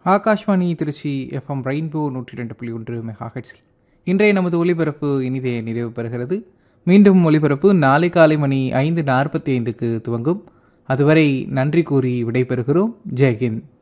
Akashvani Trichy FM rainbow 102.1 மெகாஹெட்ஸில் இன்றைய நமது ஒலிபரப்பு இனிதே நிறைவு பெறுகிறது. மீண்டும் ஒலிபரப்பு நாளை காலை மணி 5:45க்கு துவங்கும். அதுவரை நன்றி கூறி விடைபெறுகிறோம். ஜெய்ஹிந்த்.